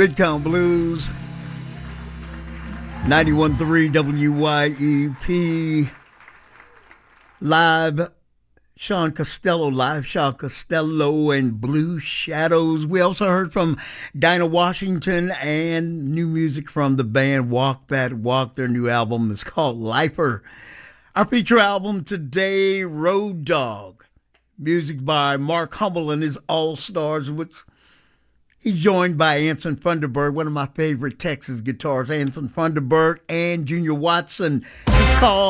Big Town Blues, 91.3 WYEP, live, Sean Costello and Blue Shadows. We also heard from Dinah Washington and new music from the band Walk That Walk. Their new album is called Lifer. Our feature album today, Road Dog. Music by Mark Humble and his All-Stars, which he's joined by Anson Funderburg, one of my favorite Texas guitarists, Anson Funderburg and Junior Watson. It's called